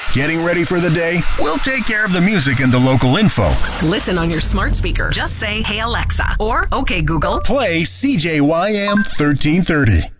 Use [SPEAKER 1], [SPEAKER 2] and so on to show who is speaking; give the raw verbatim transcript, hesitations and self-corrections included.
[SPEAKER 1] Getting ready for the day? We'll take care of the music and the local info.
[SPEAKER 2] Listen on your smart speaker. Just say, "Hey Alexa," or "Okay Google."
[SPEAKER 1] Play C J Y M thirteen thirty.